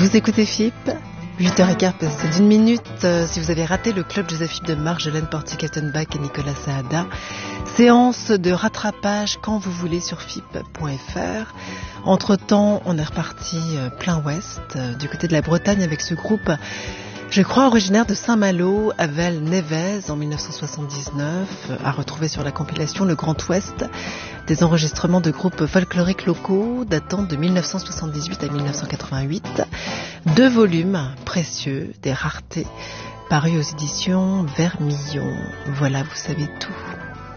Vous écoutez FIP, 8h15 passé d'une minute. Si vous avez raté le club Joseph de Marjolaine Porty-Kaltenbach et Nicolas Saada, séance de rattrapage quand vous voulez sur FIP.fr. Entre-temps, on est reparti plein ouest, du côté de la Bretagne avec ce groupe, je crois originaire de Saint-Malo, Avel Neves, en 1979, à retrouver sur la compilation Le Grand Ouest, des enregistrements de groupes folkloriques locaux datant de 1978 à 1988. 2 volumes précieux, des raretés, parus aux éditions Vermillon. Voilà, vous savez tout.